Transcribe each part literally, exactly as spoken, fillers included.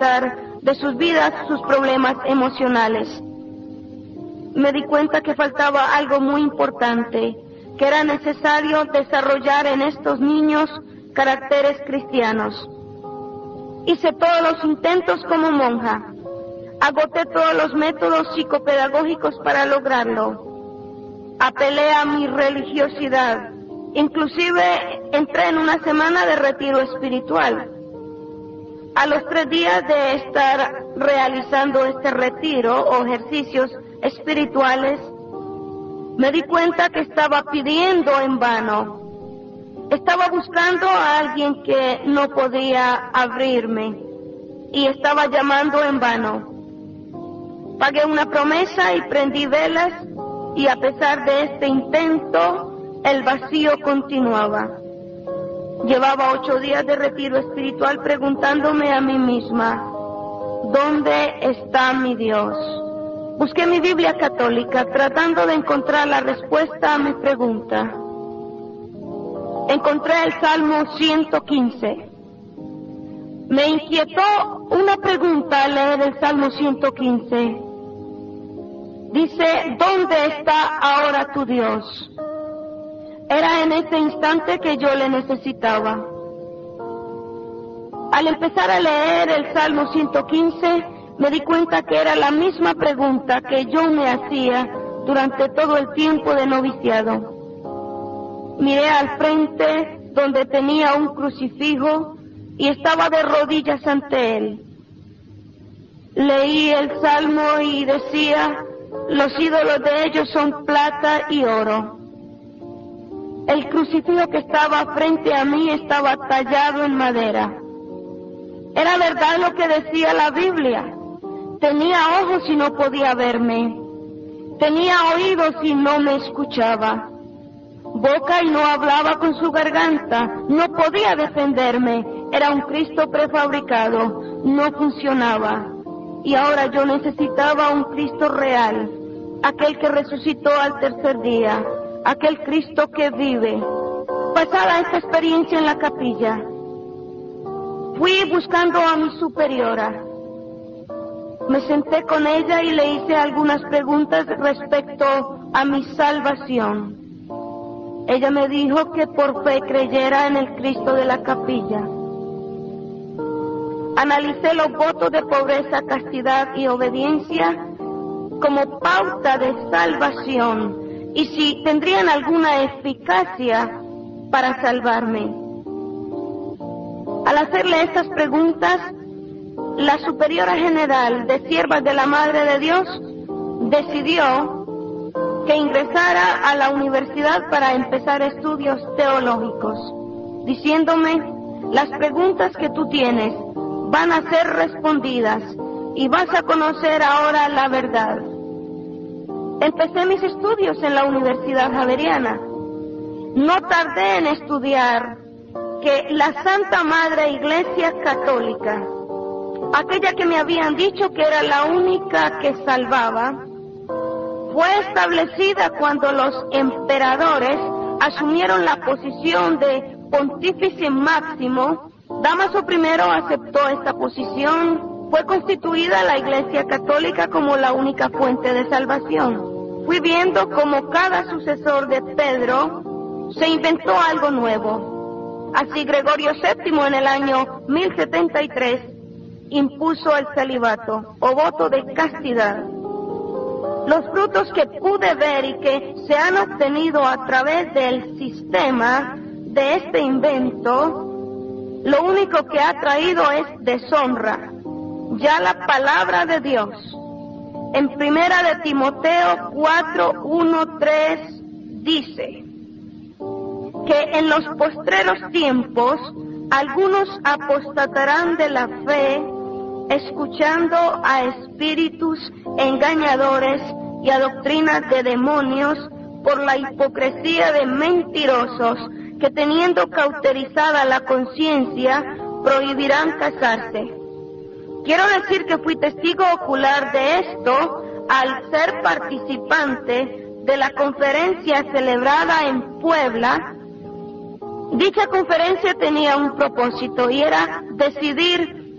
de sus vidas, sus problemas emocionales. Me di cuenta que faltaba algo muy importante, que era necesario desarrollar en estos niños caracteres cristianos. Hice todos los intentos como monja, agoté todos los métodos psicopedagógicos para lograrlo, apelé a mi religiosidad, inclusive entré en una semana de retiro espiritual. A los tres días de estar realizando este retiro o ejercicios espirituales, me di cuenta que estaba pidiendo en vano. Estaba buscando a alguien que no podía abrirme y estaba llamando en vano. Pagué una promesa y prendí velas, y a pesar de este intento, el vacío continuaba. Llevaba ocho días de retiro espiritual preguntándome a mí misma, ¿dónde está mi Dios? Busqué mi Biblia católica tratando de encontrar la respuesta a mi pregunta. Encontré el Salmo ciento quince. Me inquietó una pregunta al leer el Salmo ciento quince. Dice, ¿dónde está ahora tu Dios? Era en ese instante que yo le necesitaba. Al empezar a leer el Salmo ciento quince, me di cuenta que era la misma pregunta que yo me hacía durante todo el tiempo de noviciado. Miré al frente donde tenía un crucifijo y estaba de rodillas ante él. Leí el Salmo y decía, los ídolos de ellos son plata y oro. El crucifijo que estaba frente a mí estaba tallado en madera. Era verdad lo que decía la Biblia. Tenía ojos y no podía verme. Tenía oídos y no me escuchaba. Boca y no hablaba con su garganta. No podía defenderme. Era un Cristo prefabricado. No funcionaba. Y ahora yo necesitaba un Cristo real. Aquel que resucitó al tercer día. Aquel Cristo que vive. Pasada esta experiencia en la capilla, fui buscando a mi superiora. Me senté con ella y le hice algunas preguntas respecto a mi salvación. Ella me dijo que por fe creyera en el Cristo de la capilla. Analicé los votos de pobreza, castidad y obediencia como pauta de salvación y si tendrían alguna eficacia para salvarme. Al hacerle estas preguntas, la superiora general de Siervas de la Madre de Dios decidió que ingresara a la universidad para empezar estudios teológicos, diciéndome, las preguntas que tú tienes van a ser respondidas y vas a conocer ahora la verdad. Empecé mis estudios en la Universidad Javeriana. No tardé en estudiar que la Santa Madre Iglesia Católica, aquella que me habían dicho que era la única que salvaba, fue establecida cuando los emperadores asumieron la posición de pontífice máximo. Damaso primero aceptó esta posición. Fue constituida la Iglesia Católica como la única fuente de salvación. Fui viendo como cada sucesor de Pedro se inventó algo nuevo. Así Gregorio séptimo en el año mil setenta y tres impuso el celibato o voto de castidad. Los frutos que pude ver y que se han obtenido a través del sistema de este invento, lo único que ha traído es deshonra. Ya la palabra de Dios, en primera de Timoteo cuatro, uno, tres, dice que en los postreros tiempos algunos apostatarán de la fe, escuchando a espíritus engañadores y a doctrinas de demonios por la hipocresía de mentirosos que teniendo cauterizada la conciencia prohibirán casarse. Quiero decir que fui testigo ocular de esto al ser participante de la conferencia celebrada en Puebla. Dicha conferencia tenía un propósito y era decidir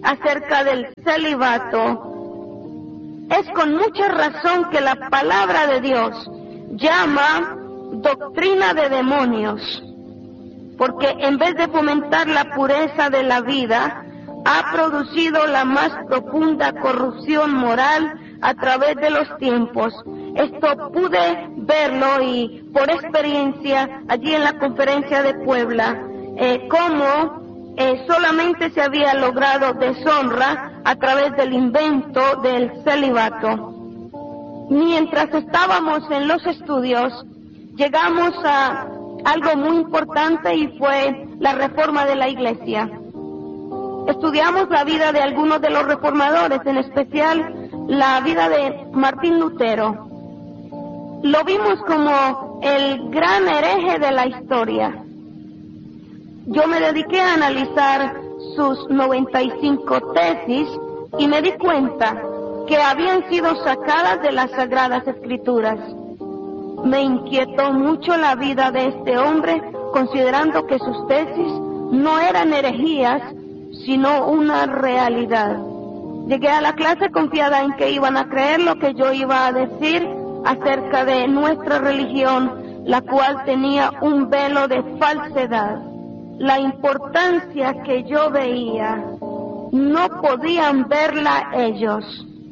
acerca del celibato, es con mucha razón que la palabra de Dios llama doctrina de demonios, porque en vez de fomentar la pureza de la vida, ha producido la más profunda corrupción moral a través de los tiempos. Esto pude verlo y por experiencia allí en la conferencia de Puebla, eh, cómo eh, solamente se había logrado deshonra a través del invento del celibato. Mientras estábamos en los estudios, llegamos a algo muy importante y fue la reforma de la iglesia. Estudiamos la vida de algunos de los reformadores, en especial la vida de Martín Lutero. Lo vimos como el gran hereje de la historia. Yo me dediqué a analizar sus noventa y cinco tesis y me di cuenta que habían sido sacadas de las Sagradas Escrituras. Me inquietó mucho la vida de este hombre, considerando que sus tesis no eran herejías, sino una realidad. Llegué a la clase confiada en que iban a creer lo que yo iba a decir acerca de nuestra religión, la cual tenía un velo de falsedad. La importancia que yo veía, no podían verla ellos.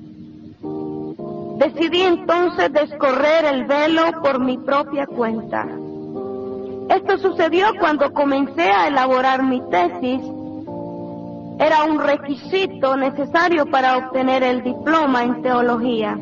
Decidí entonces descorrer el velo por mi propia cuenta. Esto sucedió cuando comencé a elaborar mi tesis. Era un requisito necesario para obtener el diploma en teología.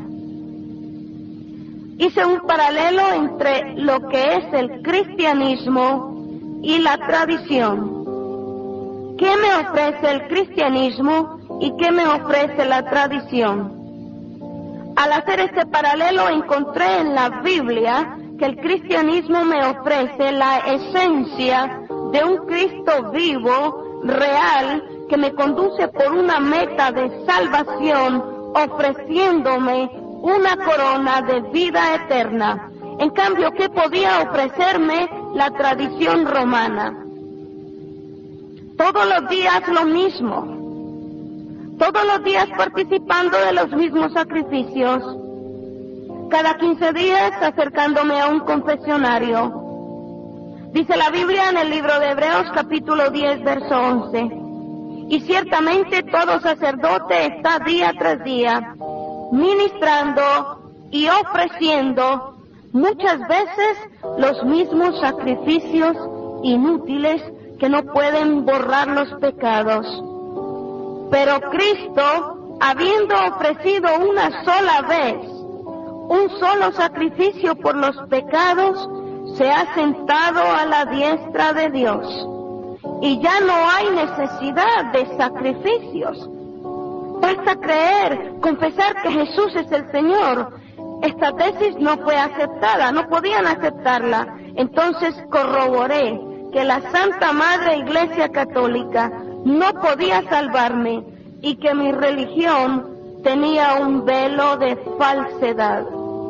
Hice un paralelo entre lo que es el cristianismo y la tradición. ¿Qué me ofrece el cristianismo y qué me ofrece la tradición? Al hacer este paralelo encontré en la Biblia que el cristianismo me ofrece la esencia de un Cristo vivo, real, que me conduce por una meta de salvación, ofreciéndome una corona de vida eterna. En cambio, ¿qué podía ofrecerme la tradición romana? Todos los días lo mismo. Todos los días participando de los mismos sacrificios. Cada quince días acercándome a un confesionario. Dice la Biblia en el libro de Hebreos capítulo diez, verso once. Y ciertamente todo sacerdote está día tras día ministrando y ofreciendo muchas veces los mismos sacrificios inútiles que no pueden borrar los pecados. Pero Cristo, habiendo ofrecido una sola vez un solo sacrificio por los pecados, se ha sentado a la diestra de Dios. Y ya no hay necesidad de sacrificios. Basta creer, confesar que Jesús es el Señor. Esta tesis no fue aceptada, no podían aceptarla. Entonces corroboré que la Santa Madre Iglesia Católica no podía salvarme y que mi religión tenía un velo de falsedad.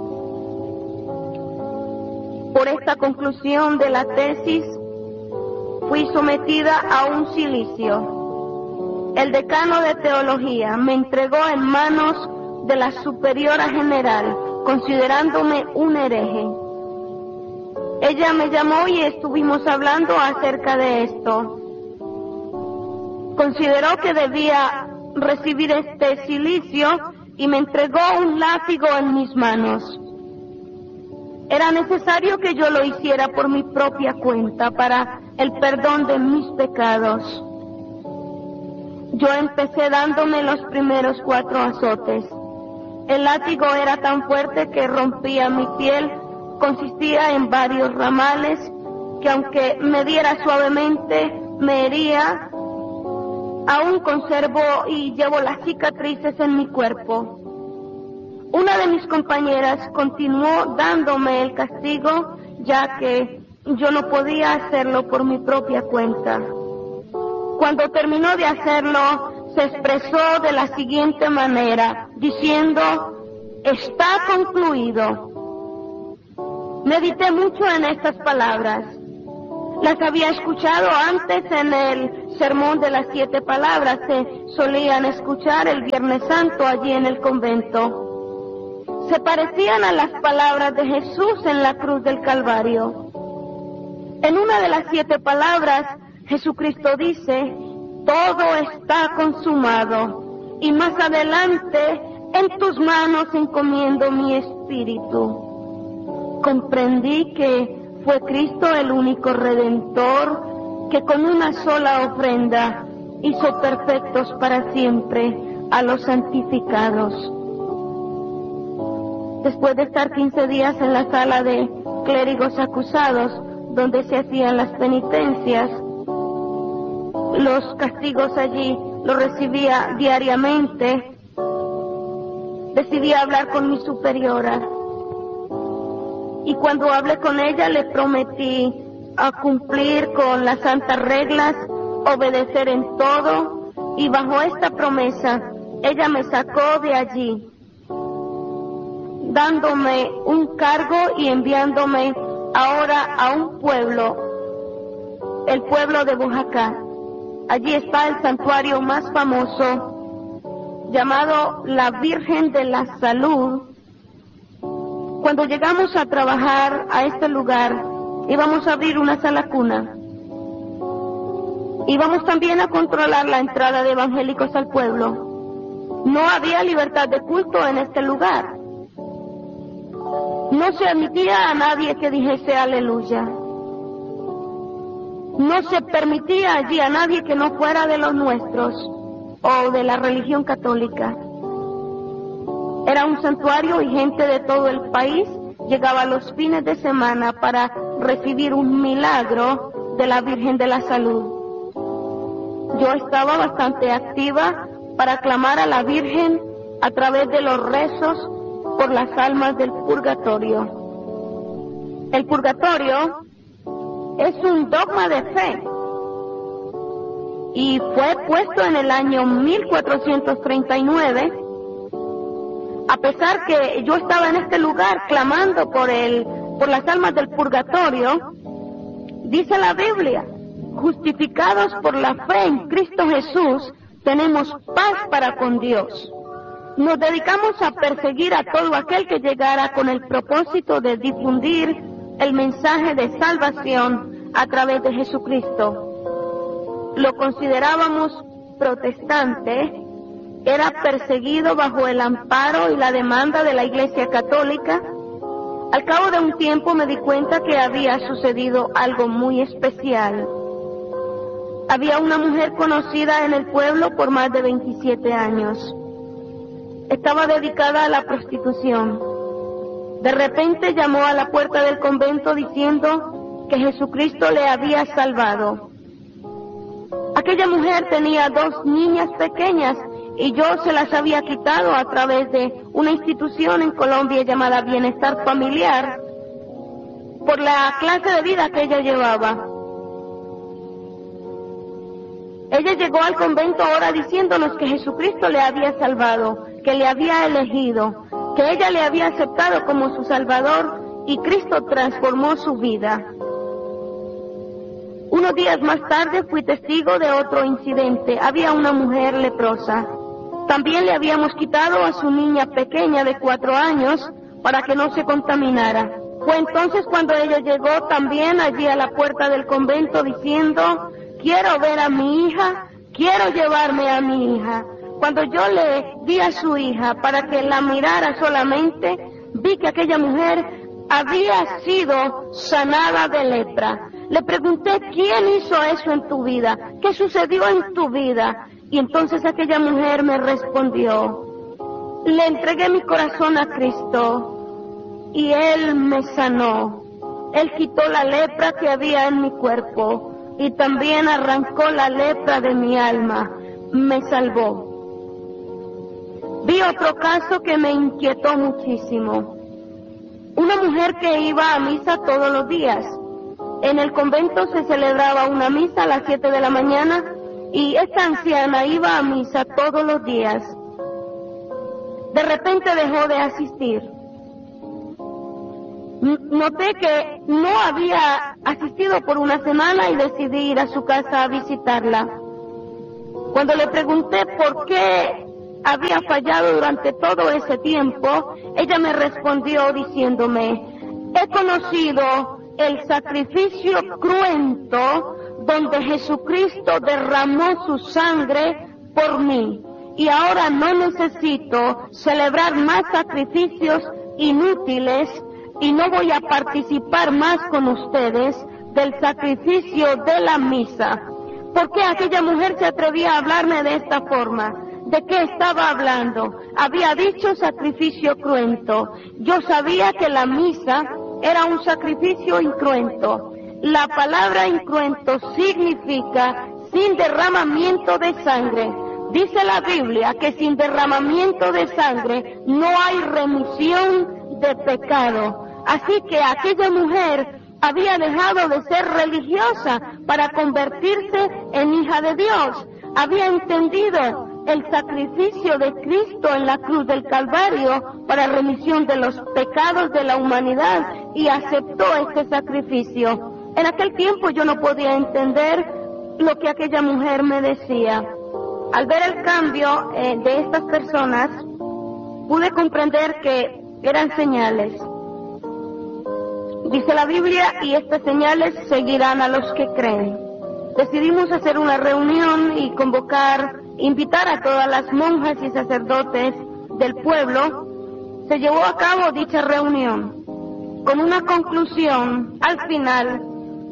Por esta conclusión de la tesis, fui sometida a un silicio. El decano de teología me entregó en manos de la superiora general, considerándome un hereje. Ella me llamó y estuvimos hablando acerca de esto. Consideró que debía recibir este silicio y me entregó un látigo en mis manos. Era necesario que yo lo hiciera por mi propia cuenta para el perdón de mis pecados. Yo empecé dándome los primeros cuatro azotes. El látigo era tan fuerte que rompía mi piel, consistía en varios ramales que aunque me diera suavemente, me hería. Aún conservo y llevo las cicatrices en mi cuerpo. Una de mis compañeras continuó dándome el castigo, ya que yo no podía hacerlo por mi propia cuenta. Cuando terminó de hacerlo, se expresó de la siguiente manera, diciendo: está concluido. Medité mucho en estas palabras. Las había escuchado antes en el sermón de las siete palabras, se solían escuchar el Viernes Santo allí en el convento. Se parecían a las palabras de Jesús en la cruz del Calvario. En una de las siete palabras, Jesucristo dice: todo está consumado, y más adelante, en tus manos encomiendo mi espíritu. Comprendí que fue Cristo el único Redentor que con una sola ofrenda hizo perfectos para siempre a los santificados. Después de estar quince días en la sala de clérigos acusados, donde se hacían las penitencias, los castigos allí los recibía diariamente, decidí hablar con mi superiora. Y cuando hablé con ella le prometí a cumplir con las santas reglas, obedecer en todo, y bajo esta promesa ella me sacó de allí, dándome un cargo y enviándome ahora a un pueblo, el pueblo de Bojacá. Allí está el santuario más famoso, llamado la Virgen de la Salud. Cuando llegamos a trabajar a este lugar, íbamos a abrir una sala cuna. Íbamos también a controlar la entrada de evangélicos al pueblo. No había libertad de culto en este lugar. No se admitía a nadie que dijese aleluya. No se permitía allí a nadie que no fuera de los nuestros o de la religión católica. Era un santuario y gente de todo el país llegaba los fines de semana para recibir un milagro de la Virgen de la Salud. Yo estaba bastante activa para clamar a la Virgen a través de los rezos por las almas del purgatorio. El purgatorio es un dogma de fe y fue puesto en el año mil cuatrocientos treinta y nueve. A pesar que yo estaba en este lugar clamando por el, por las almas del purgatorio, dice la Biblia: justificados por la fe en Cristo Jesús, tenemos paz para con Dios. Nos dedicamos a perseguir a todo aquel que llegara con el propósito de difundir el mensaje de salvación a través de Jesucristo. Lo considerábamos protestante, era perseguido bajo el amparo y la demanda de la Iglesia Católica. Al cabo de un tiempo me di cuenta que había sucedido algo muy especial. Había una mujer conocida en el pueblo por más de veintisiete años. Estaba dedicada a la prostitución. De repente llamó a la puerta del convento diciendo que Jesucristo le había salvado. Aquella mujer tenía dos niñas pequeñas y yo se las había quitado a través de una institución en Colombia llamada Bienestar Familiar por la clase de vida que ella llevaba. Ella llegó al convento ahora diciéndonos que Jesucristo le había salvado, que le había elegido, que ella le había aceptado como su Salvador y Cristo transformó su vida. Unos días más tarde fui testigo de otro incidente. Había una mujer leprosa. También le habíamos quitado a su niña pequeña de cuatro años para que no se contaminara. Fue entonces cuando ella llegó también allí a la puerta del convento diciendo: quiero ver a mi hija, quiero llevarme a mi hija. Cuando yo le di a su hija para que la mirara solamente, vi que aquella mujer había sido sanada de lepra. Le pregunté: ¿quién hizo eso en tu vida? ¿Qué sucedió en tu vida? Y entonces aquella mujer me respondió: le entregué mi corazón a Cristo y Él me sanó. Él quitó la lepra que había en mi cuerpo y también arrancó la lepra de mi alma. Me salvó. Vi otro caso que me inquietó muchísimo. Una mujer que iba a misa todos los días. En el convento se celebraba una misa a las siete de la mañana y esta anciana iba a misa todos los días. De repente dejó de asistir. Noté que no había asistido por una semana y decidí ir a su casa a visitarla. Cuando le pregunté por qué había fallado durante todo ese tiempo, ella me respondió diciéndome: he conocido el sacrificio cruento donde Jesucristo derramó su sangre por mí, y ahora no necesito celebrar más sacrificios inútiles y no voy a participar más con ustedes del sacrificio de la misa. ¿Por qué aquella mujer se atrevía a hablarme de esta forma? ¿De qué estaba hablando? Había dicho sacrificio cruento. Yo sabía que la misa era un sacrificio incruento. La palabra incruento significa sin derramamiento de sangre. Dice la Biblia que sin derramamiento de sangre no hay remisión de pecado. Así que aquella mujer había dejado de ser religiosa para convertirse en hija de Dios. Había entendido el sacrificio de Cristo en la cruz del Calvario para remisión de los pecados de la humanidad y aceptó este sacrificio. En aquel tiempo yo no podía entender lo que aquella mujer me decía. Al ver el cambio eh, de estas personas, pude comprender que eran señales. Dice la Biblia, y estas señales seguirán a los que creen. Decidimos hacer una reunión y convocar, invitar a todas las monjas y sacerdotes del pueblo. Se llevó a cabo dicha reunión con una conclusión al final,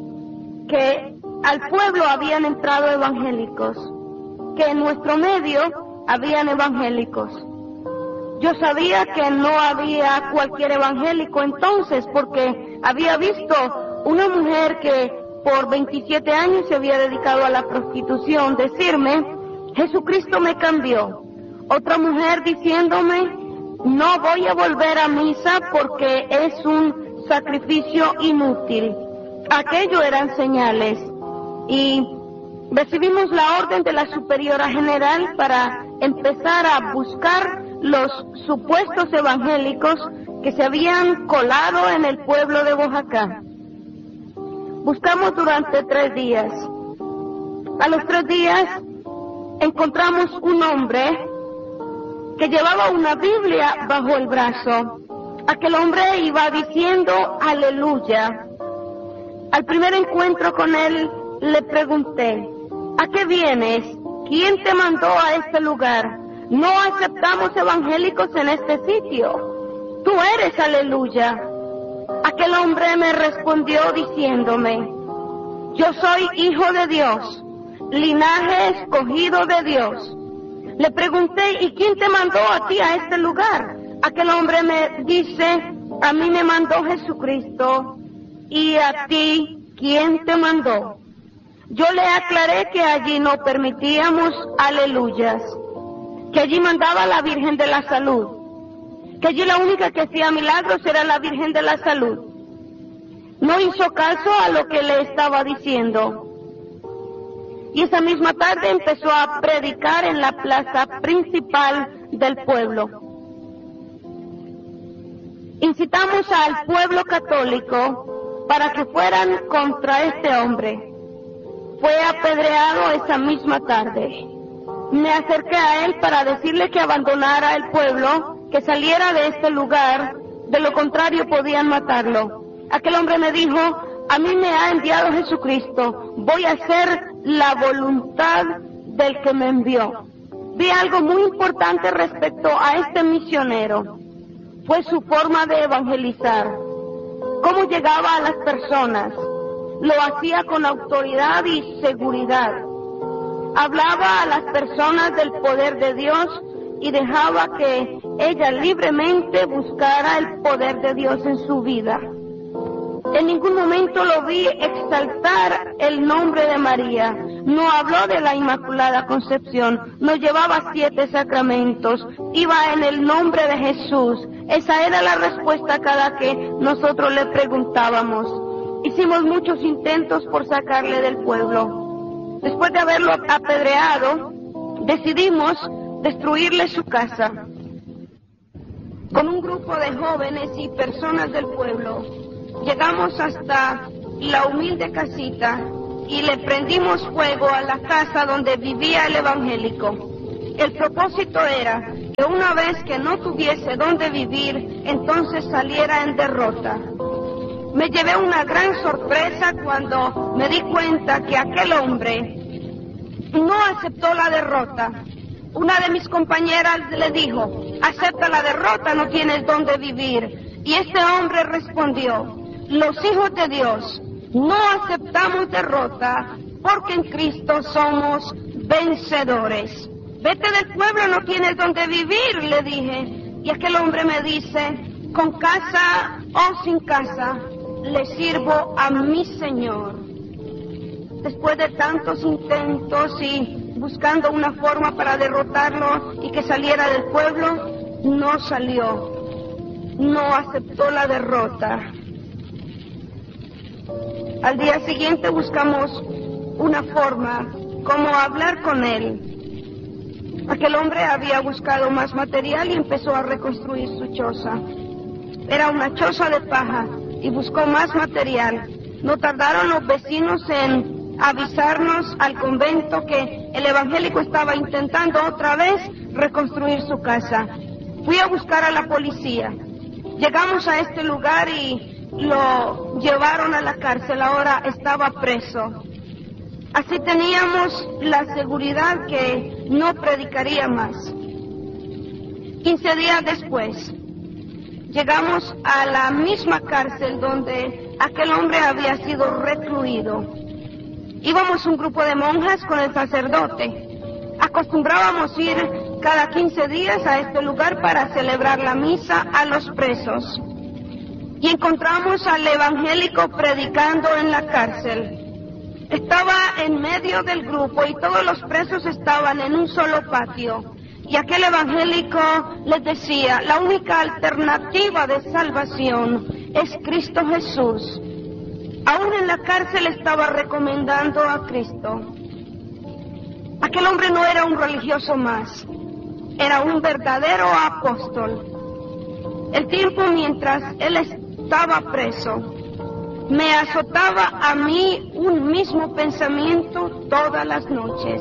que al pueblo habían entrado evangélicos, que en nuestro medio habían evangélicos. Yo sabía que no había cualquier evangélico entonces, porque había visto una mujer que por veintisiete años se había dedicado a la prostitución decirme: Jesucristo me cambió. Otra mujer diciéndome: no voy a volver a misa porque es un sacrificio inútil. Aquello eran señales. Y recibimos la orden de la superiora general para empezar a buscar los supuestos evangélicos que se habían colado en el pueblo de Oaxaca. Buscamos durante tres días. A los tres días encontramos un hombre que llevaba una Biblia bajo el brazo. Aquel hombre iba diciendo aleluya. Al primer encuentro con él le pregunté: ¿a qué vienes? ¿Quién te mandó a este lugar? No aceptamos evangélicos en este sitio. Tú eres aleluya. Aquel hombre me respondió diciéndome: yo soy hijo de Dios, linaje escogido de Dios. Le pregunté: ¿y quién te mandó a ti a este lugar? Aquel hombre me dice: a mí me mandó Jesucristo. ¿Y a ti quién te mandó? Yo le aclaré que allí no permitíamos aleluyas, que allí mandaba la Virgen de la Salud, que allí la única que hacía milagros era la Virgen de la Salud. No hizo caso a lo que le estaba diciendo. Y esa misma tarde empezó a predicar en la plaza principal del pueblo. Incitamos al pueblo católico para que fueran contra este hombre. Fue apedreado esa misma tarde. Me acerqué a él para decirle que abandonara el pueblo, que saliera de este lugar, de lo contrario podían matarlo. Aquel hombre me dijo: a mí me ha enviado Jesucristo, voy a hacer la voluntad del que me envió. Vi algo muy importante respecto a este misionero. Fue su forma de evangelizar. Cómo llegaba a las personas. Lo hacía con autoridad y seguridad. Hablaba a las personas del poder de Dios y dejaba que ella libremente buscara el poder de Dios en su vida. En ningún momento lo vi exaltar el nombre de María. No habló de la Inmaculada Concepción. No llevaba siete sacramentos. Iba en el nombre de Jesús. Esa era la respuesta cada que nosotros le preguntábamos. Hicimos muchos intentos por sacarle del pueblo. Después de haberlo apedreado, decidimos destruirle su casa. Con un grupo de jóvenes y personas del pueblo, llegamos hasta la humilde casita y le prendimos fuego a la casa donde vivía el evangélico. El propósito era que una vez que no tuviese dónde vivir, entonces saliera en derrota. Me llevé una gran sorpresa cuando me di cuenta que aquel hombre no aceptó la derrota. Una de mis compañeras le dijo, acepta la derrota, no tienes dónde vivir. Y este hombre respondió, los hijos de Dios no aceptamos derrota porque en Cristo somos vencedores. Vete del pueblo, no tienes dónde vivir, le dije. Y aquel hombre me dice, con casa o sin casa, le sirvo a mi Señor. Después de tantos intentos y buscando una forma para derrotarlo y que saliera del pueblo, no salió. No aceptó la derrota. Al día siguiente buscamos una forma como hablar con él. Aquel hombre había buscado más material y empezó a reconstruir su choza. Era una choza de paja y buscó más material. No tardaron los vecinos en avisarnos al convento que el evangélico estaba intentando otra vez reconstruir su casa. Fui a buscar a la policía. Llegamos a este lugar y lo llevaron a la cárcel. Ahora estaba preso. Así teníamos la seguridad que no predicaría más. Quince días después, llegamos a la misma cárcel donde aquel hombre había sido recluido. Íbamos un grupo de monjas con el sacerdote. Acostumbrábamos ir cada quince días a este lugar para celebrar la misa a los presos. Y encontramos al evangélico predicando en la cárcel. Estaba en medio del grupo y todos los presos estaban en un solo patio. Y aquel evangélico les decía, la única alternativa de salvación es Cristo Jesús. Aún en la cárcel estaba recomendando a Cristo. Aquel hombre no era un religioso más, era un verdadero apóstol. El tiempo mientras él estaba preso, me azotaba a mí un mismo pensamiento todas las noches.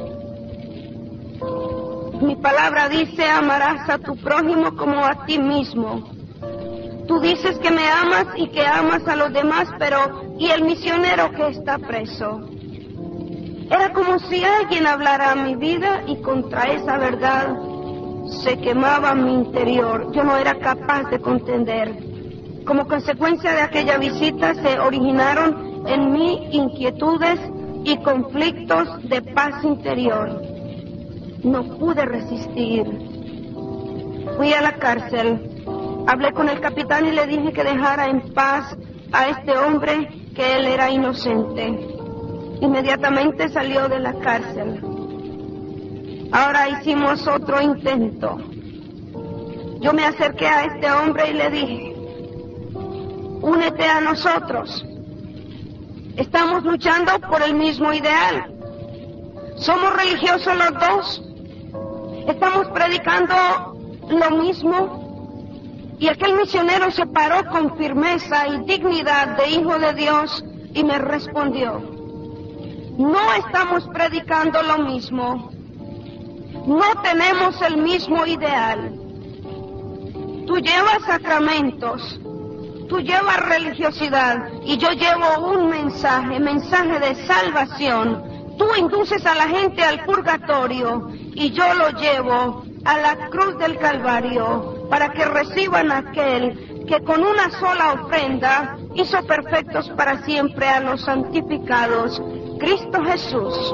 Mi palabra dice, amarás a tu prójimo como a ti mismo. Tú dices que me amas y que amas a los demás, pero ¿y el misionero que está preso? Era como si alguien hablara a mi vida y contra esa verdad se quemaba mi interior. Yo no era capaz de contender. Como consecuencia de aquella visita se originaron en mí inquietudes y conflictos de paz interior. No pude resistir. Fui a la cárcel, hablé con el capitán y le dije que dejara en paz a este hombre, que él era inocente. Inmediatamente salió de la cárcel. Ahora hicimos otro intento. Yo me acerqué a este hombre y le dije, únete a nosotros. Estamos luchando por el mismo ideal. Somos religiosos los dos. Estamos predicando lo mismo. Y aquel misionero se paró con firmeza y dignidad de hijo de Dios y me respondió, no estamos predicando lo mismo. No tenemos el mismo ideal. Tú llevas sacramentos. Tú llevas religiosidad y yo llevo un mensaje, mensaje de salvación. Tú induces a la gente al purgatorio y yo lo llevo a la cruz del Calvario para que reciban aquel que con una sola ofrenda hizo perfectos para siempre a los santificados, Cristo Jesús.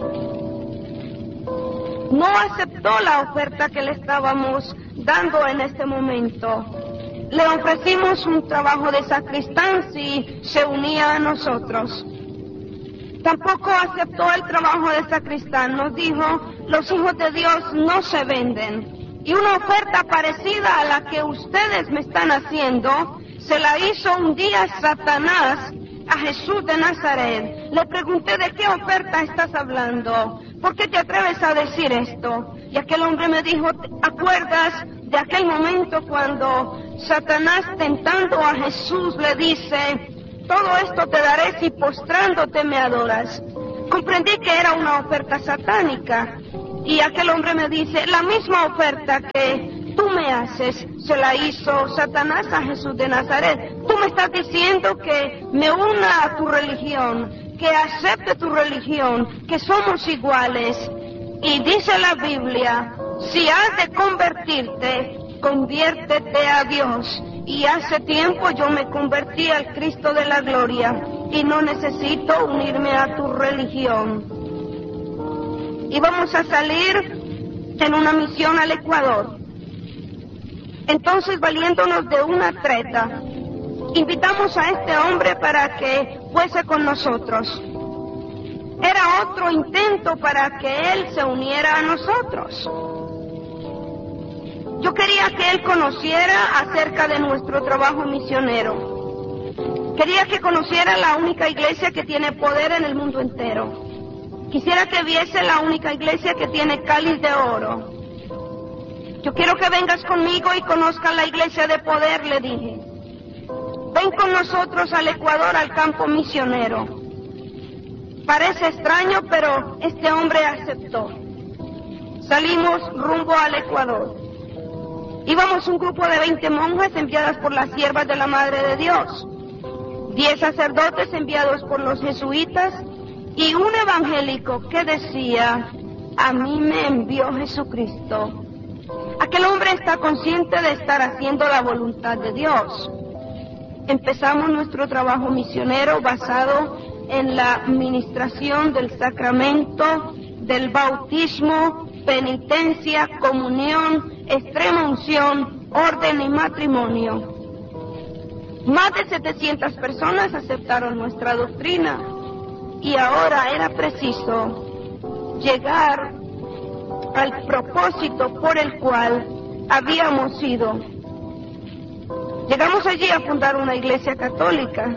No aceptó la oferta que le estábamos dando en este momento. Le ofrecimos un trabajo de sacristán si se unía a nosotros. Tampoco aceptó el trabajo de sacristán. Nos dijo, los hijos de Dios no se venden. Y una oferta parecida a la que ustedes me están haciendo, se la hizo un día Satanás a Jesús de Nazaret. Le pregunté, ¿de qué oferta estás hablando? ¿Por qué te atreves a decir esto? Y aquel hombre me dijo, ¿acuerdas de aquel momento cuando Satanás tentando a Jesús le dice, todo esto te daré si postrándote me adoras. Comprendí que era una oferta satánica, y aquel hombre me dice, la misma oferta que tú me haces, se la hizo Satanás a Jesús de Nazaret. Tú me estás diciendo que me una a tu religión, que acepte tu religión, que somos iguales. Y dice la Biblia, si has de convertirte, conviértete a Dios. Y hace tiempo yo me convertí al Cristo de la gloria y no necesito unirme a tu religión. Y vamos a salir en una misión al Ecuador. Entonces, valiéndonos de una treta, invitamos a este hombre para que fuese con nosotros. Era otro intento para que él se uniera a nosotros. Yo quería que él conociera acerca de nuestro trabajo misionero. Quería que conociera la única iglesia que tiene poder en el mundo entero. Quisiera que viese la única iglesia que tiene cáliz de oro. Yo quiero que vengas conmigo y conozcas la iglesia de poder, le dije. Ven con nosotros al Ecuador, al campo misionero. Parece extraño, pero este hombre aceptó. Salimos rumbo al Ecuador. Íbamos un grupo de veinte monjas enviadas por las siervas de la Madre de Dios, diez sacerdotes enviados por los jesuitas y un evangélico que decía, a mí me envió Jesucristo. Aquel hombre está consciente de estar haciendo la voluntad de Dios. Empezamos nuestro trabajo misionero basado en la administración del sacramento, del bautismo, penitencia, comunión, extrema unción, orden y matrimonio. Más de setecientas personas aceptaron nuestra doctrina y ahora era preciso llegar al propósito por el cual habíamos ido. Llegamos allí a fundar una iglesia católica.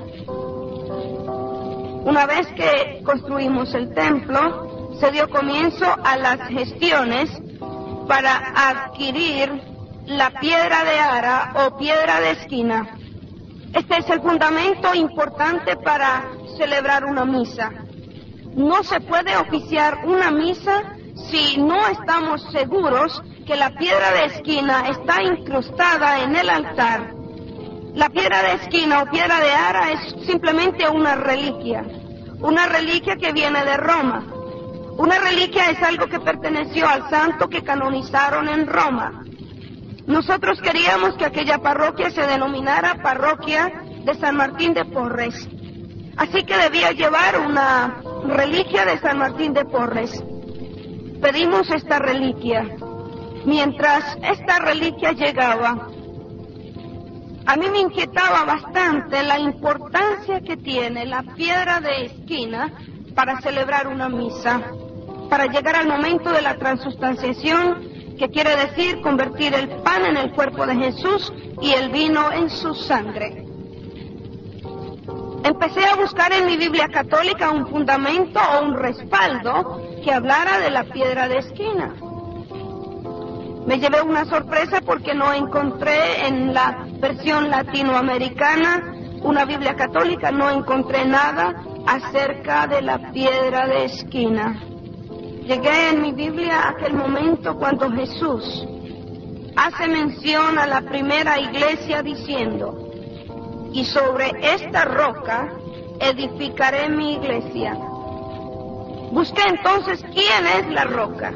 Una vez que construimos el templo, se dio comienzo a las gestiones para adquirir la piedra de ara o piedra de esquina. Este es el fundamento importante para celebrar una misa. No se puede oficiar una misa si no estamos seguros que la piedra de esquina está incrustada en el altar. La piedra de esquina o piedra de ara es simplemente una reliquia, una reliquia que viene de Roma. Una reliquia es algo que perteneció al santo que canonizaron en Roma. Nosotros queríamos que aquella parroquia se denominara Parroquia de San Martín de Porres. Así que debía llevar una reliquia de San Martín de Porres. Pedimos esta reliquia. Mientras esta reliquia llegaba, a mí me inquietaba bastante la importancia que tiene la piedra de esquina para celebrar una misa, para llegar al momento de la transustanciación, que quiere decir convertir el pan en el cuerpo de Jesús y el vino en su sangre. Empecé a buscar en mi Biblia católica un fundamento o un respaldo que hablara de la piedra de esquina. Me llevé una sorpresa porque no encontré en la versión latinoamericana, una Biblia católica, no encontré nada acerca de la piedra de esquina. Llegué en mi Biblia a aquel momento cuando Jesús hace mención a la primera iglesia diciendo, y sobre esta roca edificaré mi iglesia. Busqué entonces quién es la roca.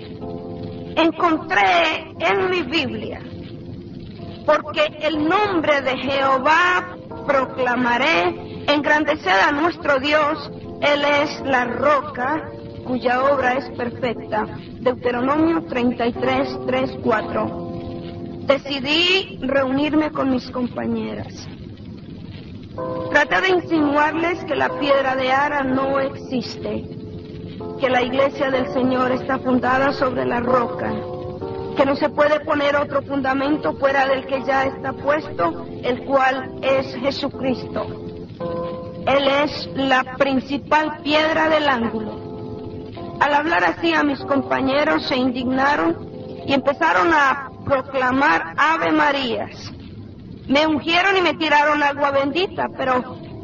Encontré en mi Biblia, porque el nombre de Jehová proclamaré, engrandecer a nuestro Dios, Él es la roca cuya obra es perfecta. Deuteronomio treinta y tres, tres, cuatro. Decidí reunirme con mis compañeras. Traté de insinuarles que la piedra de ara no existe, que la iglesia del Señor está fundada sobre la roca, que no se puede poner otro fundamento fuera del que ya está puesto, el cual es Jesucristo. Él es la principal piedra del ángulo. Al hablar así a mis compañeros se indignaron y empezaron a proclamar Ave Marías. Me ungieron y me tiraron agua bendita, pero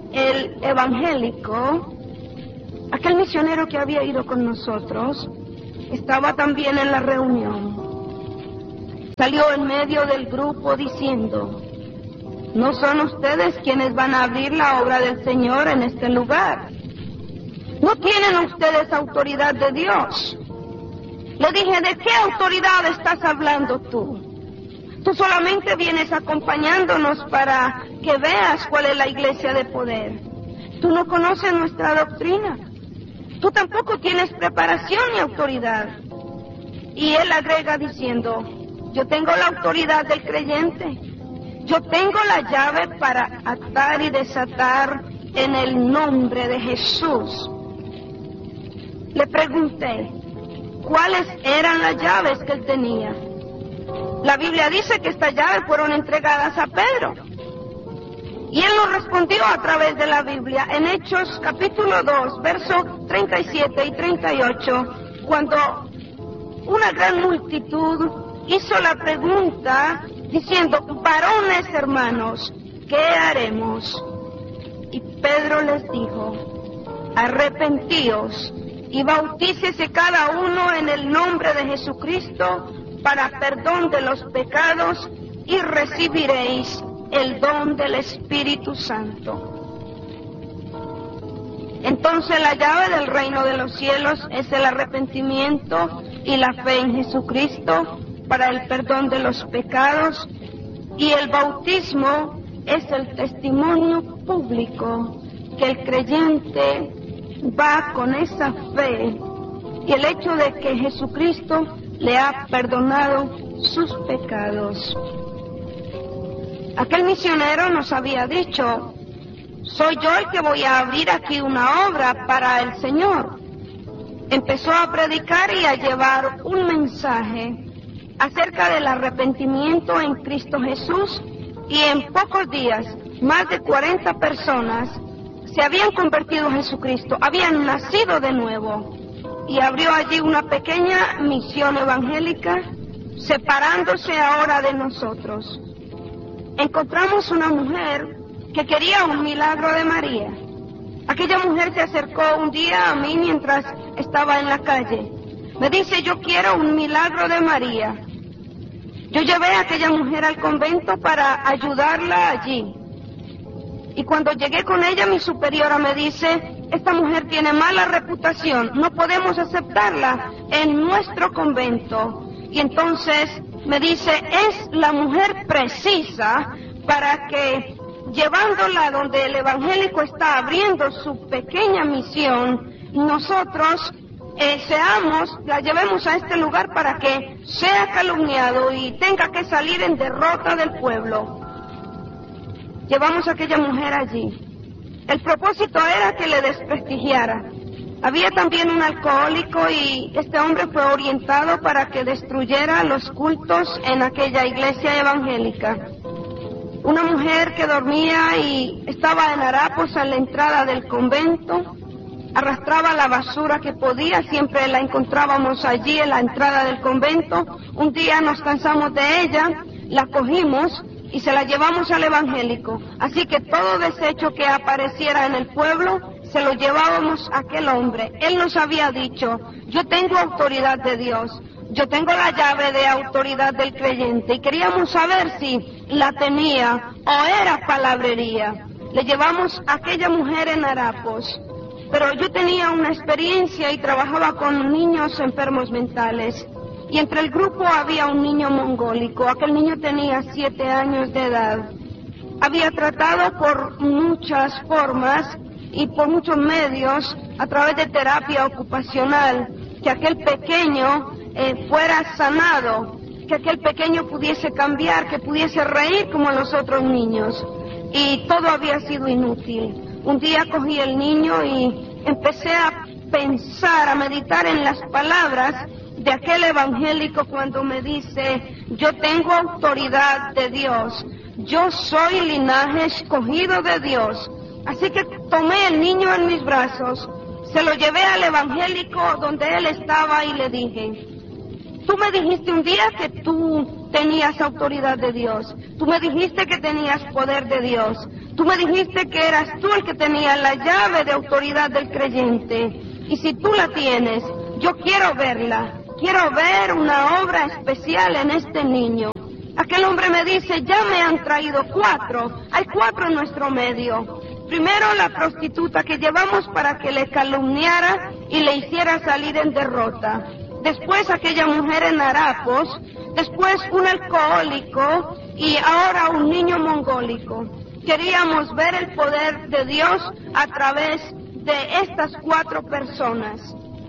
el evangélico, aquel misionero que había ido con nosotros, estaba también en la reunión. Salió en medio del grupo diciendo: no son ustedes quienes van a abrir la obra del Señor en este lugar. No tienen ustedes autoridad de Dios. Le dije: ¿de qué autoridad estás hablando tú? Tú solamente vienes acompañándonos para que veas cuál es la iglesia de poder. Tú no conoces nuestra doctrina. Tú tampoco tienes preparación ni autoridad. Y él agrega diciendo: yo tengo la autoridad del creyente. Yo tengo la llave para atar y desatar en el nombre de Jesús. Le pregunté cuáles eran las llaves que él tenía. La Biblia dice que estas llaves fueron entregadas a Pedro. Y él nos respondió a través de la Biblia en Hechos capítulo dos, versos treinta y siete y treinta y ocho, cuando una gran multitud hizo la pregunta diciendo: varones hermanos, ¿qué haremos? Y Pedro les dijo: arrepentíos y bautícese cada uno en el nombre de Jesucristo para perdón de los pecados y recibiréis el don del Espíritu Santo. Entonces la llave del reino de los cielos es el arrepentimiento y la fe en Jesucristo para el perdón de los pecados, y el bautismo es el testimonio público que el creyente va con esa fe y el hecho de que Jesucristo le ha perdonado sus pecados. Aquel misionero nos había dicho: soy yo el que voy a abrir aquí una obra para el Señor. Empezó a predicar y a llevar un mensaje acerca del arrepentimiento en Cristo Jesús, y en pocos días más de cuarenta personas se habían convertido a Jesucristo, habían nacido de nuevo, y abrió allí una pequeña misión evangélica, separándose ahora de nosotros. Encontramos una mujer que quería un milagro de María. Aquella mujer se acercó un día a mí mientras estaba en la calle. Me dice: yo quiero un milagro de María. Yo llevé a aquella mujer al convento para ayudarla allí. Y cuando llegué con ella, mi superiora me dice: esta mujer tiene mala reputación, no podemos aceptarla en nuestro convento. Y entonces me dice: es la mujer precisa para que, llevándola donde el evangélico está abriendo su pequeña misión, nosotros eh, seamos, la llevemos a este lugar para que sea calumniado y tenga que salir en derrota del pueblo. Llevamos a aquella mujer allí. El propósito era que le desprestigiara. Había también un alcohólico y este hombre fue orientado para que destruyera los cultos en aquella iglesia evangélica. Una mujer que dormía y estaba en harapos a la entrada del convento, arrastraba la basura que podía, siempre la encontrábamos allí en la entrada del convento. Un día nos cansamos de ella, la cogimos y se la llevamos al evangélico. Así que todo desecho que apareciera en el pueblo, se lo llevábamos a aquel hombre. Él nos había dicho: yo tengo autoridad de Dios, yo tengo la llave de autoridad del creyente, y queríamos saber si la tenía o era palabrería. Le llevamos a aquella mujer en harapos, pero yo tenía una experiencia y trabajaba con niños enfermos mentales, y entre el grupo había un niño mongólico. Aquel niño tenía siete años de edad. Había tratado por muchas formas y por muchos medios, a través de terapia ocupacional, que aquel pequeño eh, fuera sanado, que aquel pequeño pudiese cambiar, que pudiese reír como los otros niños, y todo había sido inútil. Un día cogí el niño y empecé a pensar, a meditar en las palabras de aquel evangélico cuando me dice: yo tengo autoridad de Dios, yo soy linaje escogido de Dios. Así que tomé el niño en mis brazos, se lo llevé al evangélico donde él estaba y le dije: tú me dijiste un día que tú tenías autoridad de Dios. Tú me dijiste que tenías poder de Dios. Tú me dijiste que eras tú el que tenía la llave de autoridad del creyente. Y si tú la tienes, yo quiero verla. Quiero ver una obra especial en este niño. Aquel hombre me dice, ya me han traído cuatro. Hay cuatro en nuestro medio. Primero la prostituta que llevamos para que le calumniara y le hiciera salir en derrota. Después aquella mujer en harapos. Después un alcohólico y ahora un niño mongólico. Queríamos ver el poder de Dios a través de estas cuatro personas.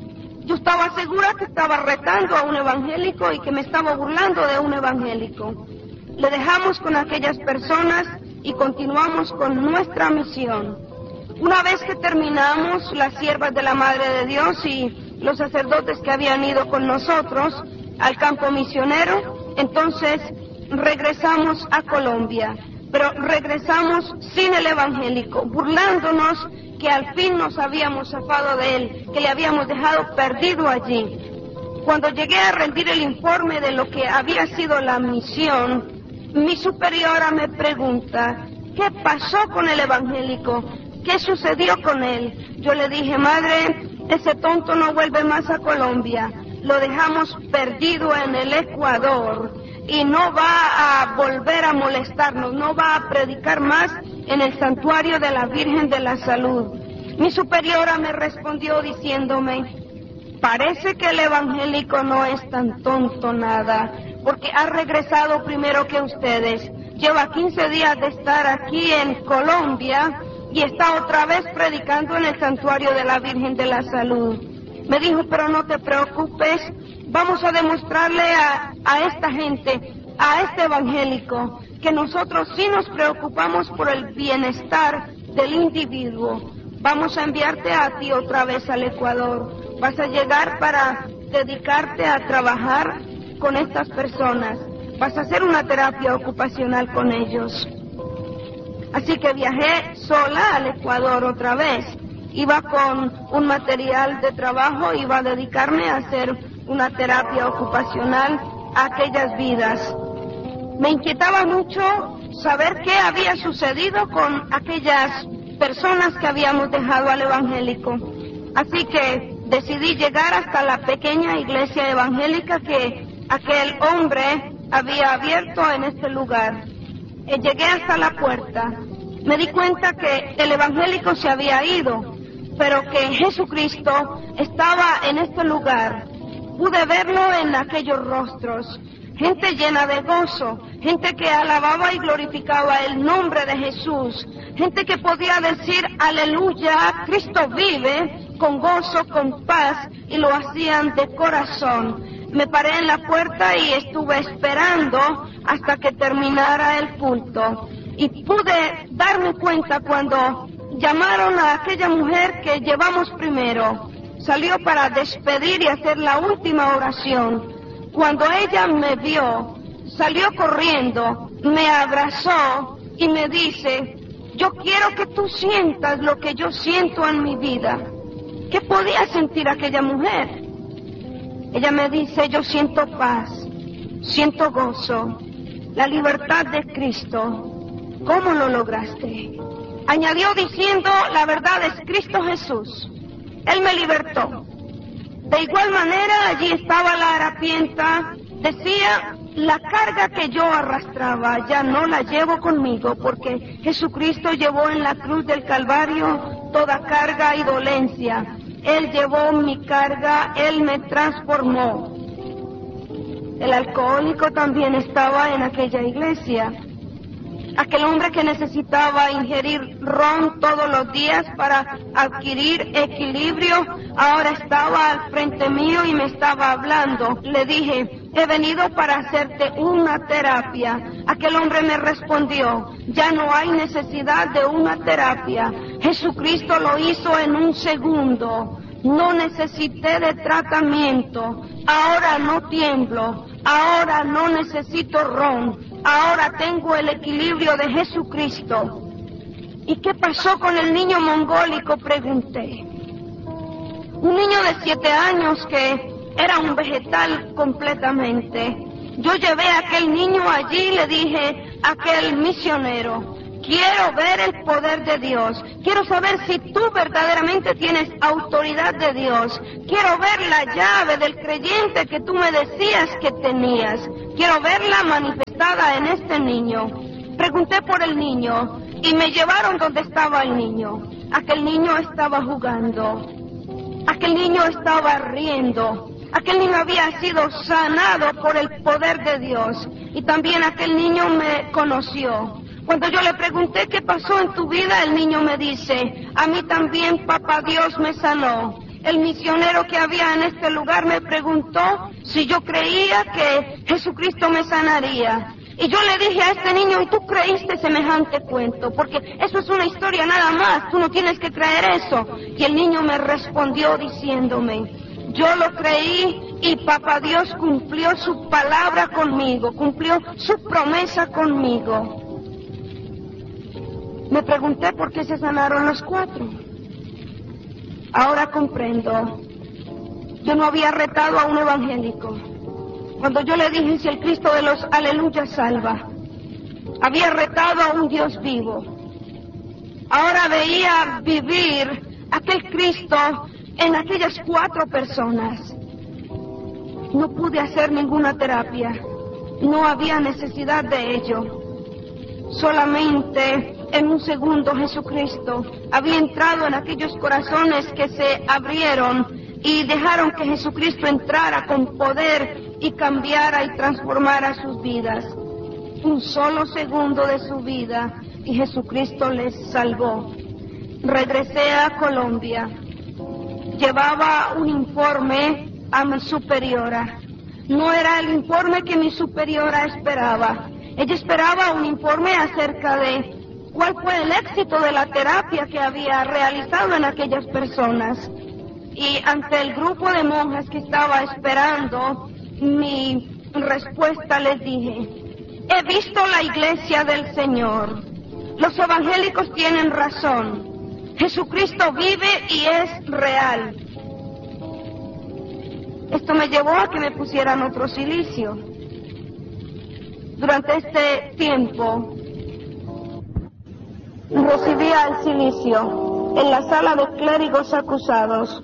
Yo estaba segura que estaba retando a un evangélico y que me estaba burlando de un evangélico. Le dejamos con aquellas personas y continuamos con nuestra misión. Una vez que terminamos, las siervas de la Madre de Dios y los sacerdotes que habían ido con nosotros al campo misionero, entonces regresamos a Colombia, pero regresamos sin el evangélico, burlándonos que al fin nos habíamos zafado de él, que le habíamos dejado perdido allí. Cuando llegué a rendir el informe de lo que había sido la misión, mi superiora me pregunta, ¿qué pasó con el evangélico? ¿Qué sucedió con él? Yo le dije, madre, ese tonto no vuelve más a Colombia, lo dejamos perdido en el Ecuador y no va a volver a molestarnos, no va a predicar más en el santuario de la Virgen de la Salud. Mi superiora me respondió diciéndome, parece que el evangélico no es tan tonto nada, porque ha regresado primero que ustedes. Lleva quince días de estar aquí en Colombia y está otra vez predicando en el santuario de la Virgen de la Salud. Me dijo, pero no te preocupes, vamos a demostrarle a, a esta gente, a este evangélico, que nosotros sí nos preocupamos por el bienestar del individuo. Vamos a enviarte a ti otra vez al Ecuador. Vas a llegar para dedicarte a trabajar con estas personas. Vas a hacer una terapia ocupacional con ellos. Así que viajé sola al Ecuador otra vez. Iba con un material de trabajo, iba a dedicarme a hacer una terapia ocupacional a aquellas vidas. Me inquietaba mucho saber qué había sucedido con aquellas personas que habíamos dejado al evangélico. Así que decidí llegar hasta la pequeña iglesia evangélica que aquel hombre había abierto en este lugar. Eh, llegué hasta la puerta. Me di cuenta que el evangélico se había ido, pero que Jesucristo estaba en este lugar. Pude verlo en aquellos rostros. Gente llena de gozo, gente que alababa y glorificaba el nombre de Jesús, gente que podía decir, aleluya, Cristo vive, con gozo, con paz, y lo hacían de corazón. Me paré en la puerta y estuve esperando hasta que terminara el culto. Y pude darme cuenta cuando llamaron a aquella mujer que llevamos primero. Salió para despedir y hacer la última oración. Cuando ella me vio, salió corriendo, me abrazó y me dice, yo quiero que tú sientas lo que yo siento en mi vida. ¿Qué podía sentir aquella mujer? Ella me dice, yo siento paz, siento gozo, la libertad de Cristo. ¿Cómo lo lograste? Añadió diciendo, la verdad es Cristo Jesús. Él me libertó. De igual manera, allí estaba la harapienta. Decía, la carga que yo arrastraba ya no la llevo conmigo, porque Jesucristo llevó en la cruz del Calvario toda carga y dolencia. Él llevó mi carga, Él me transformó. El alcohólico también estaba en aquella iglesia. Aquel hombre que necesitaba ingerir ron todos los días para adquirir equilibrio, ahora estaba al frente mío y me estaba hablando. Le dije, he venido para hacerte una terapia. Aquel hombre me respondió, ya no hay necesidad de una terapia. Jesucristo lo hizo en un segundo. No necesité de tratamiento. Ahora no tiemblo. Ahora no necesito ron. Ahora tengo el equilibrio de Jesucristo. ¿Y qué pasó con el niño mongólico?, pregunté. Un niño de siete años que era un vegetal completamente. Yo llevé a aquel niño allí y le dije a aquel misionero, quiero ver el poder de Dios, quiero saber si tú verdaderamente tienes autoridad de Dios, quiero ver la llave del creyente que tú me decías que tenías, quiero verla manifestada en este niño. Pregunté por el niño y me llevaron donde estaba el niño. Aquel niño estaba jugando, aquel niño estaba riendo, aquel niño había sido sanado por el poder de Dios y también aquel niño me conoció. Cuando yo le pregunté qué pasó en tu vida, el niño me dice, a mí también papá Dios me sanó. El misionero que había en este lugar me preguntó si yo creía que Jesucristo me sanaría. Y yo le dije a este niño, ¿y tú creíste semejante cuento? Porque eso es una historia nada más, tú no tienes que creer eso. Y el niño me respondió diciéndome, yo lo creí y papá Dios cumplió su palabra conmigo, cumplió su promesa conmigo. Me pregunté por qué se sanaron los cuatro. Ahora comprendo. Yo no había retado a un evangélico. Cuando yo le dije si el Cristo de los aleluyas salva, había retado a un Dios vivo. Ahora veía vivir aquel Cristo en aquellas cuatro personas. No pude hacer ninguna terapia. No había necesidad de ello. Solamente en un segundo Jesucristo había entrado en aquellos corazones que se abrieron y dejaron que Jesucristo entrara con poder y cambiara y transformara sus vidas. Un solo segundo de su vida y Jesucristo les salvó. Regresé a Colombia. Llevaba un informe a mi superiora. No era el informe que mi superiora esperaba. Ella esperaba un informe acerca de cuál fue el éxito de la terapia que había realizado en aquellas personas. Y ante el grupo de monjas que estaba esperando mi respuesta, les dije, he visto la iglesia del Señor. Los evangélicos tienen razón. Jesucristo vive y es real. Esto me llevó a que me pusieran otro cilicio. Durante este tiempo recibía el cilicio en la sala de clérigos acusados.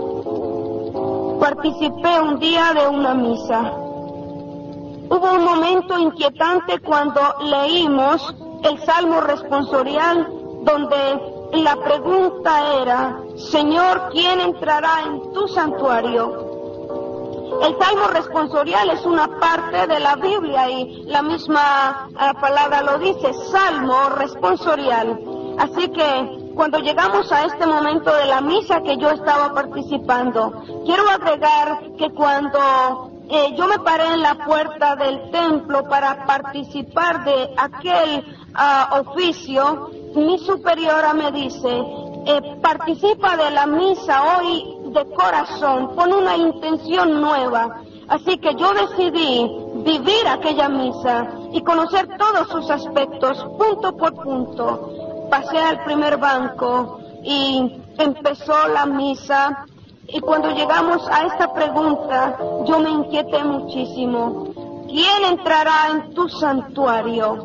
Participé un día de una misa. Hubo un momento inquietante cuando leímos el Salmo responsorial, donde la pregunta era, Señor, ¿quién entrará en tu santuario? El Salmo responsorial es una parte de la Biblia y la misma uh, palabra lo dice, Salmo responsorial. Así que cuando llegamos a este momento de la misa que yo estaba participando, quiero agregar que cuando eh, yo me paré en la puerta del templo para participar de aquel uh, oficio, mi superiora me dice, eh, participa de la misa hoy de corazón, con una intención nueva. Así que yo decidí vivir aquella misa y conocer todos sus aspectos, punto por punto. Pasé al primer banco y empezó la misa. Y cuando llegamos a esta pregunta, yo me inquieté muchísimo. ¿Quién entrará en tu santuario?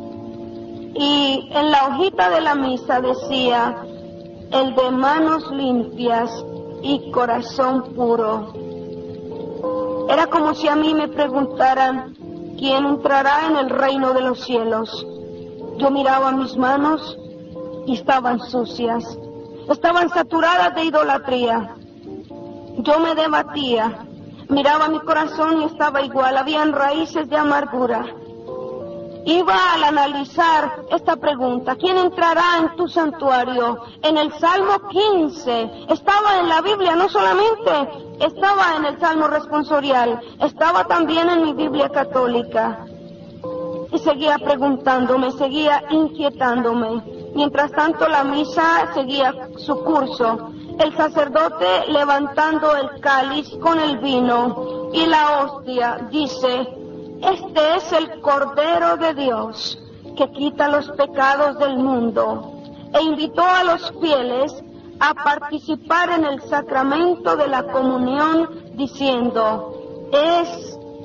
Y en la hojita de la misa decía, el de manos limpias y corazón puro. Era como si a mí me preguntaran, ¿quién entrará en el reino de los cielos? Yo miraba mis manos y estaban sucias, estaban saturadas de idolatría. Yo me debatía, miraba mi corazón y estaba igual, habían raíces de amargura. Iba al analizar esta pregunta, ¿quién entrará en tu santuario? En el Salmo quince, estaba en la Biblia, no solamente estaba en el Salmo responsorial, estaba también en mi Biblia católica. Y seguía preguntándome, seguía inquietándome. Mientras tanto la misa seguía su curso. El sacerdote levantando el cáliz con el vino y la hostia dice, este es el Cordero de Dios que quita los pecados del mundo, e invitó a los fieles a participar en el sacramento de la comunión diciendo, es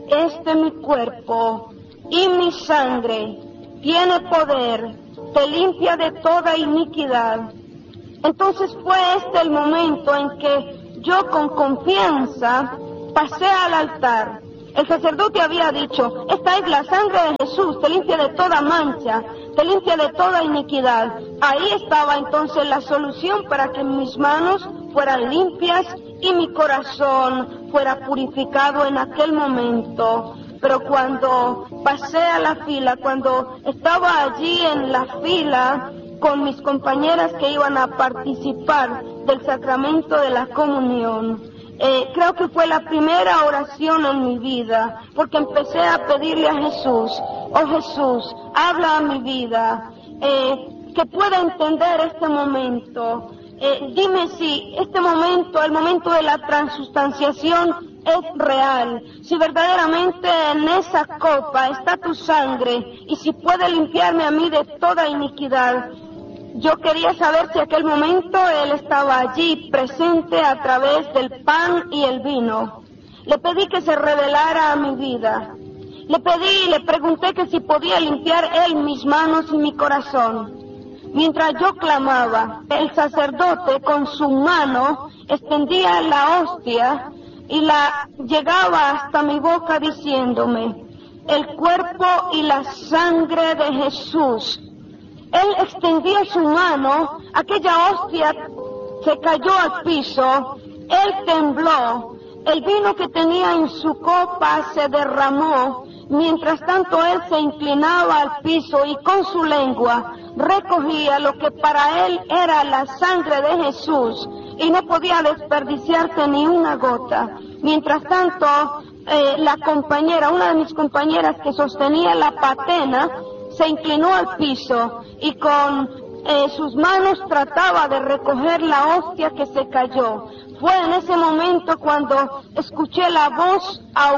este mi cuerpo y mi sangre tiene poder, te limpia de toda iniquidad. Entonces fue este el momento en que yo con confianza pasé al altar. El sacerdote había dicho, esta es la sangre de Jesús, te limpia de toda mancha, te limpia de toda iniquidad. Ahí estaba entonces la solución para que mis manos fueran limpias y mi corazón fuera purificado en aquel momento. Pero cuando pasé a la fila, cuando estaba allí en la fila con mis compañeras que iban a participar del sacramento de la comunión, Eh, creo que fue la primera oración en mi vida, porque empecé a pedirle a Jesús, oh Jesús, habla a mi vida, eh, que pueda entender este momento. Eh, dime si este momento, el momento de la transustanciación, es real, si verdaderamente en esa copa está tu sangre y si puede limpiarme a mí de toda iniquidad. Yo quería saber si aquel momento Él estaba allí presente a través del pan y el vino. Le pedí que se revelara a mi vida. Le pedí y le pregunté que si podía limpiar Él mis manos y mi corazón. Mientras yo clamaba, el sacerdote con su mano extendía la hostia y la llegaba hasta mi boca diciéndome, el cuerpo y la sangre de Jesús. Él extendió su mano, aquella hostia se cayó al piso, él tembló, el vino que tenía en su copa se derramó, mientras tanto él se inclinaba al piso y con su lengua recogía lo que para él era la sangre de Jesús y no podía desperdiciarse ni una gota. Mientras tanto, eh, la compañera, una de mis compañeras que sostenía la patena, se inclinó al piso y con eh, sus manos trataba de recoger la hostia que se cayó. Fue en ese momento cuando escuché la voz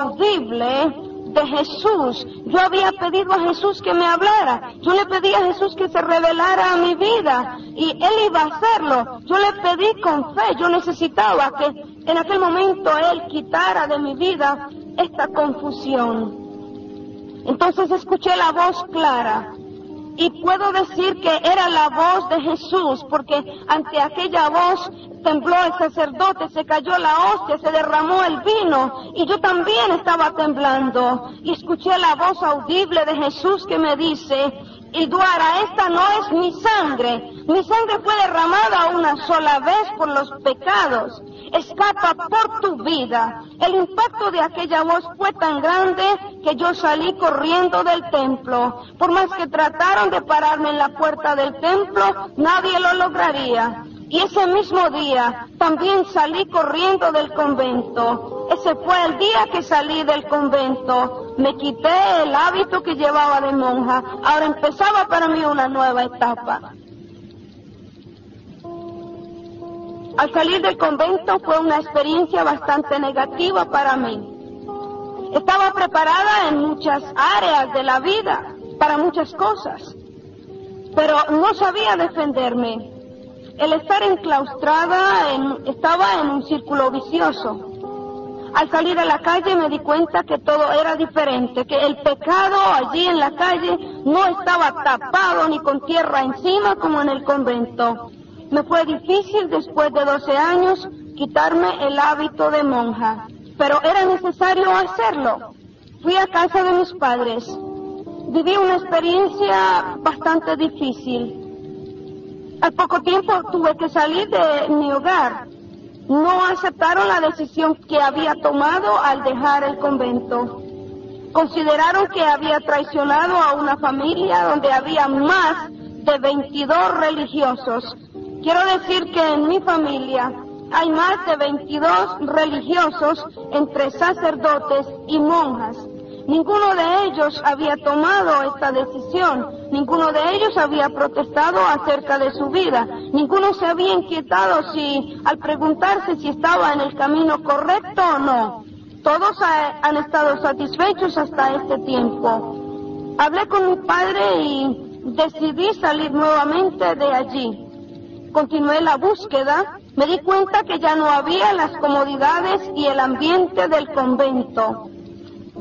audible de Jesús. Yo había pedido a Jesús que me hablara. Yo le pedí a Jesús que se revelara a mi vida y Él iba a hacerlo. Yo le pedí con fe. Yo necesitaba que en aquel momento Él quitara de mi vida esta confusión. Entonces escuché la voz clara y puedo decir que era la voz de Jesús, porque ante aquella voz tembló el sacerdote, se cayó la hostia, se derramó el vino y yo también estaba temblando y escuché la voz audible de Jesús que me dice, Hilduara, esta no es mi sangre, mi sangre fue derramada una sola vez por los pecados, escapa por tu vida. El impacto de aquella voz fue tan grande que yo salí corriendo del templo. Por más que trataron de pararme en la puerta del templo, nadie lo lograría. Y ese mismo día también salí corriendo del convento. Ese fue el día que salí del convento. Me quité el hábito que llevaba de monja. Ahora empezaba para mí una nueva etapa. Al salir del convento fue una experiencia bastante negativa para mí. Estaba preparada en muchas áreas de la vida, para muchas cosas, pero no sabía defenderme. El estar enclaustrada en, estaba en un círculo vicioso. Al salir a la calle me di cuenta que todo era diferente, que el pecado allí en la calle no estaba tapado ni con tierra encima como en el convento. Me fue difícil después de doce años quitarme el hábito de monja, pero era necesario hacerlo. Fui a casa de mis padres. Viví una experiencia bastante difícil. Al poco tiempo tuve que salir de mi hogar. No aceptaron la decisión que había tomado al dejar el convento. Consideraron que había traicionado a una familia donde había más de veintidós religiosos. Quiero decir que en mi familia hay más de veintidós religiosos entre sacerdotes y monjas. Ninguno de ellos había tomado esta decisión, ninguno de ellos había protestado acerca de su vida, ninguno se había inquietado si, al preguntarse si estaba en el camino correcto o no. Todos ha, han estado satisfechos hasta este tiempo. Hablé con mi padre y decidí salir nuevamente de allí. Continué la búsqueda, me di cuenta que ya no había las comodidades y el ambiente del convento.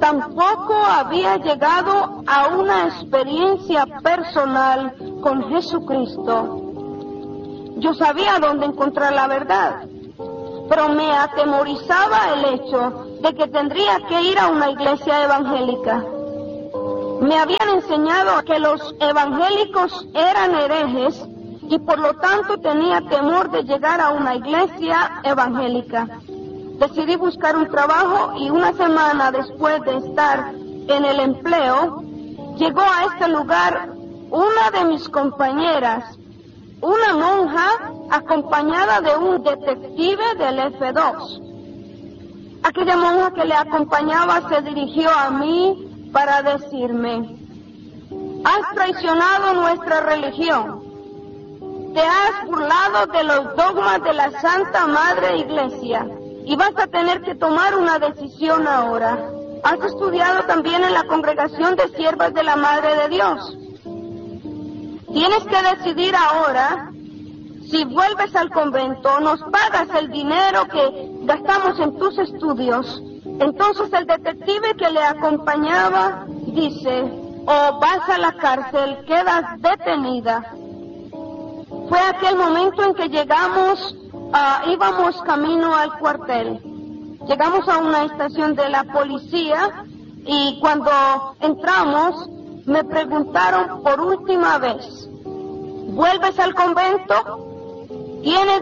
tampoco había llegado a una experiencia personal con Jesucristo. Yo sabía dónde encontrar la verdad, pero me atemorizaba el hecho de que tendría que ir a una iglesia evangélica. Me habían enseñado que los evangélicos eran herejes y por lo tanto tenía temor de llegar a una iglesia evangélica. Decidí buscar un trabajo y una semana después de estar en el empleo, llegó a este lugar una de mis compañeras, una monja acompañada de un detective del F dos. Aquella monja que le acompañaba se dirigió a mí para decirme: has traicionado nuestra religión, te has burlado de los dogmas de la Santa Madre Iglesia y vas a tener que tomar una decisión ahora. Has estudiado también en la congregación de siervas de la Madre de Dios. Tienes que decidir ahora si vuelves al convento, nos pagas el dinero que gastamos en tus estudios. Entonces el detective que le acompañaba dice: o vas a la cárcel, quedas detenida. Fue aquel momento en que llegamos, uh, íbamos camino al cuartel. Llegamos a una estación de la policía y cuando entramos me preguntaron por última vez: ¿vuelves al convento? ¿Tienes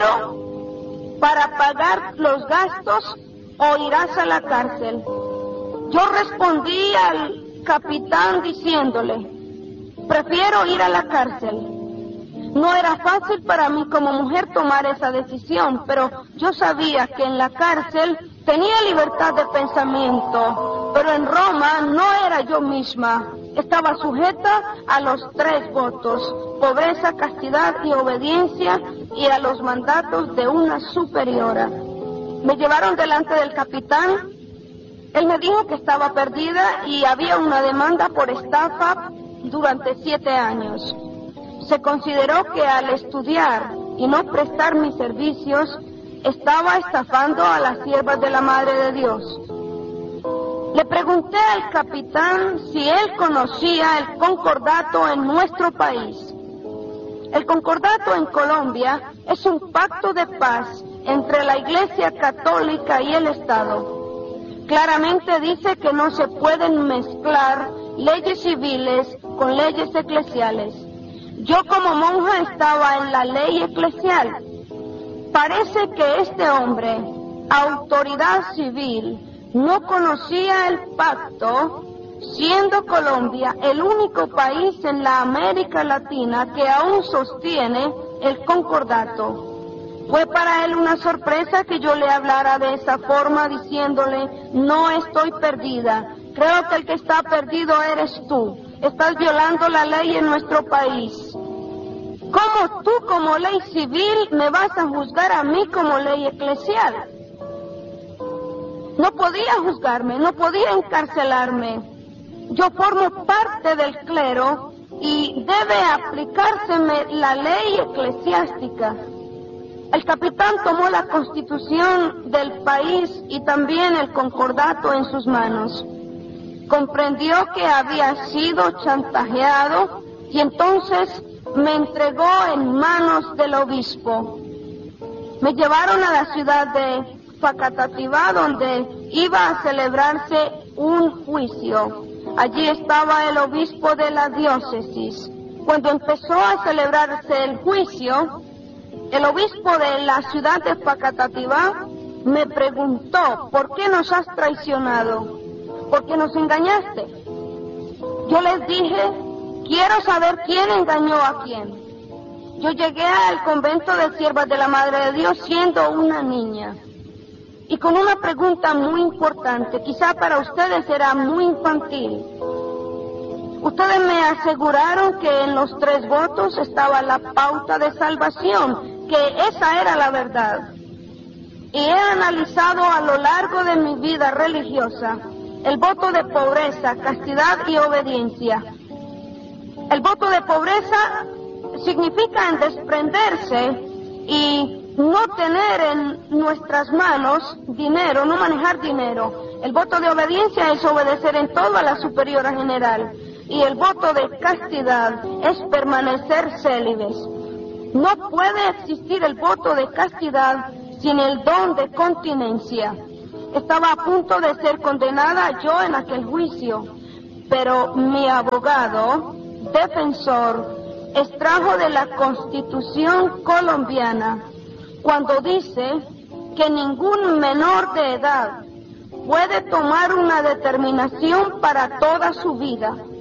dinero para pagar los gastos o irás a la cárcel? Yo respondí al capitán diciéndole: prefiero ir a la cárcel. No era fácil para mí como mujer tomar esa decisión, pero yo sabía que en la cárcel tenía libertad de pensamiento, pero en Roma no era yo misma. Estaba sujeta a los tres votos: pobreza, castidad y obediencia, y a los mandatos de una superiora. Me llevaron delante del capitán. Él me dijo que estaba perdida y había una demanda por estafa durante siete años. Se consideró que al estudiar y no prestar mis servicios, estaba estafando a las siervas de la Madre de Dios. Le pregunté al capitán si él conocía el concordato en nuestro país. El concordato en Colombia es un pacto de paz entre la Iglesia Católica y el Estado. Claramente dice que no se pueden mezclar leyes civiles con leyes eclesiales. Yo como monja estaba en la ley eclesial. Parece que este hombre, autoridad civil, no conocía el pacto, siendo Colombia el único país en la América Latina que aún sostiene el concordato. Fue para él una sorpresa que yo le hablara de esa forma, diciéndole: no estoy perdida, creo que el que está perdido eres tú. Estás violando la ley en nuestro país. ¿Cómo tú como ley civil me vas a juzgar a mí como ley eclesial? No podía juzgarme, no podía encarcelarme. Yo formo parte del clero y debe aplicárseme la ley eclesiástica. El capitán tomó la constitución del país y también el concordato en sus manos. Comprendió que había sido chantajeado y entonces me entregó en manos del obispo. Me llevaron a la ciudad de Facatativá, donde iba a celebrarse un juicio. Allí estaba el obispo de la diócesis. Cuando empezó a celebrarse el juicio, el obispo de la ciudad de Facatativá me preguntó: ¿por qué nos has traicionado? ¿Por qué nos engañaste? Yo les dije: quiero saber quién engañó a quién. Yo llegué al convento de siervas de la Madre de Dios siendo una niña y con una pregunta muy importante, quizá para ustedes será muy infantil. Ustedes me aseguraron que en los tres votos estaba la pauta de salvación, que esa era la verdad. Y he analizado a lo largo de mi vida religiosa el voto de pobreza, castidad y obediencia. El voto de pobreza significa en desprenderse y no tener en nuestras manos dinero, no manejar dinero. El voto de obediencia es obedecer en todo a la superiora general, y el voto de castidad es permanecer célibes. No puede existir el voto de castidad sin el don de continencia. Estaba a punto de ser condenada yo en aquel juicio, pero mi abogado, defensor, extrajo de la Constitución colombiana cuando dice que ningún menor de edad puede tomar una determinación para toda su vida.